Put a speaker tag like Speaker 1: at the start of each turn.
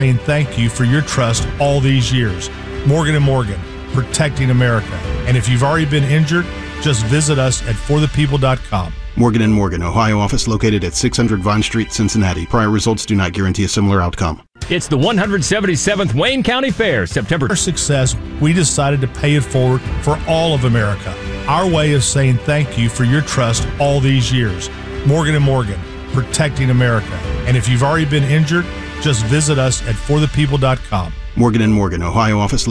Speaker 1: saying thank you for your trust all these years. Morgan & Morgan, protecting America. And if you've already been injured, just visit us at forthepeople.com.
Speaker 2: Morgan & Morgan, Ohio office located at 600 Vine Street, Cincinnati. Prior results do not guarantee a similar outcome.
Speaker 3: It's the 177th Wayne County Fair, September.
Speaker 1: For success, we decided to pay it forward for all of America. Our way of saying thank you for your trust all these years. Morgan & Morgan, protecting America. And if you've already been injured, just visit us at forthepeople.com.
Speaker 2: Morgan & Morgan, Ohio office